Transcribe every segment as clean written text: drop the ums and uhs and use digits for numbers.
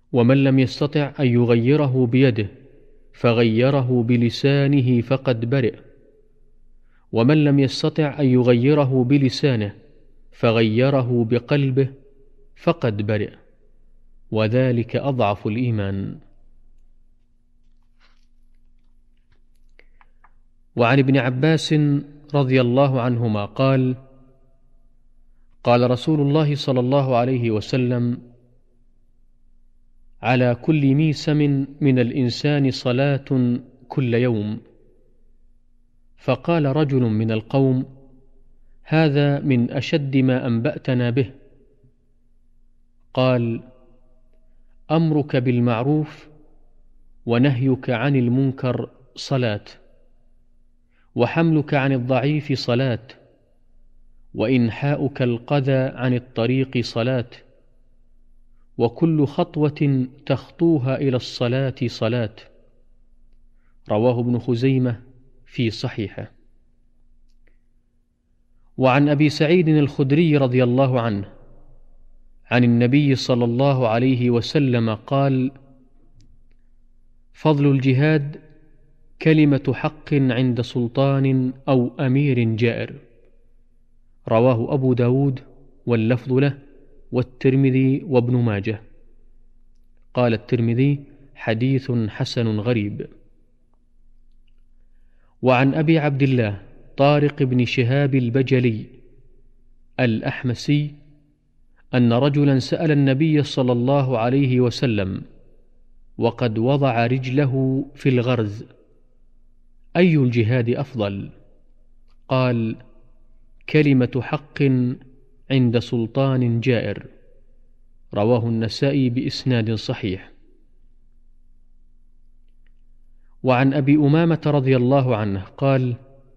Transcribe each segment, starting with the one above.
ومن لم يستطع أن يغيره بيده فغيره بلسانه فقد برئ، ومن لم يستطع أن يغيره بلسانه فغيره بقلبه فقد برئ، وذلك أضعف الإيمان. وعن ابن عباس رضي الله عنهما قال: قال رسول الله صلى الله عليه وسلم: على كل ميسم من الإنسان صلاة كل يوم. فقال رجل من القوم: هذا من أشد ما أنبأتنا به. قال: أمرك بالمعروف ونهيك عن المنكر صلاة، وحملك عن الضعيف صلاة، وإنحاؤك القذى عن الطريق صلاة، وكل خطوة تخطوها إلى الصلاة صلاة. رواه ابن خزيمة في صحيحه. وعن أبي سعيد الخدري رضي الله عنه عن النبي صلى الله عليه وسلم قال: فضل الجهاد كلمة حق عند سلطان أو أمير جائر. رواه أبو داود واللفظ له والترمذي وابن ماجه. قال الترمذي: حديث حسن غريب. وعن أبي عبد الله طارق بن شهاب البجلي الأحمسي أن رجلا سأل النبي صلى الله عليه وسلم وقد وضع رجله في الغرز: أي الجهاد أفضل؟ قال: كلمة حق عند سلطان جائر. رواه النسائي بإسناد صحيح. وعن أبي أمامة رضي الله عنه قال: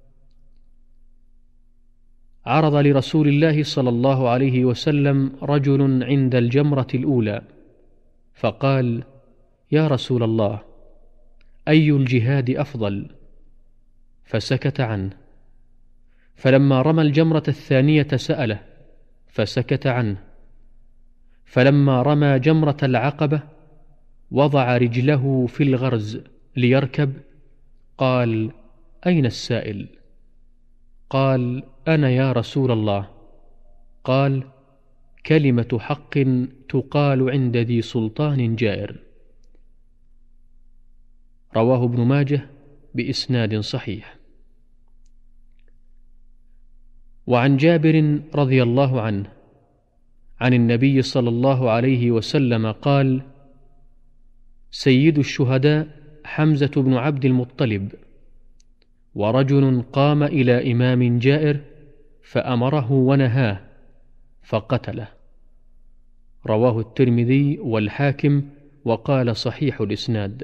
عرض لرسول الله صلى الله عليه وسلم رجل عند الجمرة الأولى فقال: يا رسول الله، أي الجهاد أفضل؟ فسكت عنه. فلما رمى الجمرة الثانية سأله فسكت عنه. فلما رمى جمرة العقبة وضع رجله في الغرز ليركب قال: أين السائل؟ قال: أنا يا رسول الله. قال: كلمة حق تقال عند ذي سلطان جائر. رواه ابن ماجه بإسناد صحيح. وعن جابر رضي الله عنه عن النبي صلى الله عليه وسلم قال: سيد الشهداء حمزة بن عبد المطلب، ورجل قام إلى إمام جائر فأمره ونهاه فقتله. رواه الترمذي والحاكم وقال صحيح الإسناد.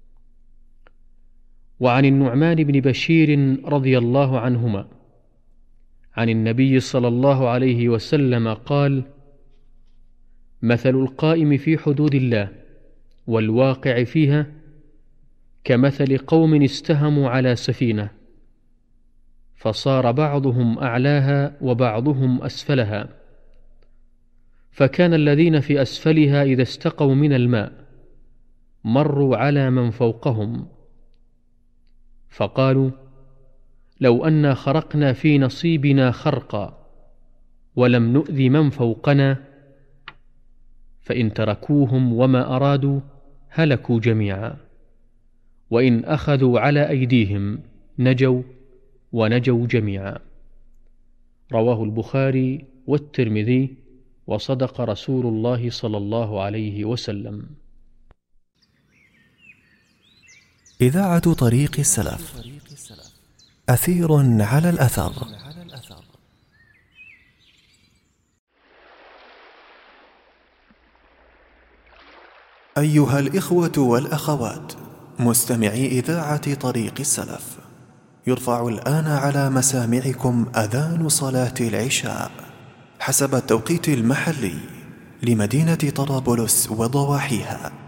وعن النعمان بن بشير رضي الله عنهما عن النبي صلى الله عليه وسلم قال: مثل القائم في حدود الله والواقع فيها كمثل قوم استهموا على سفينة فصار بعضهم أعلاها وبعضهم أسفلها، فكان الذين في أسفلها إذا استقوا من الماء مروا على من فوقهم فقالوا: لو أنا خرقنا في نصيبنا خرقا ولم نؤذ من فوقنا، فإن تركوهم وما أرادوا هلكوا جميعا، وإن أخذوا على أيديهم نجوا ونجوا جميعا. رواه البخاري والترمذي، وصدق رسول الله صلى الله عليه وسلم. إذاعة طريق السلف، أثير على الأثر. أيها الإخوة والأخوات مستمعي إذاعة طريق السلف، يرفع الآن على مسامعكم أذان صلاة العشاء حسب التوقيت المحلي لمدينة طرابلس وضواحيها،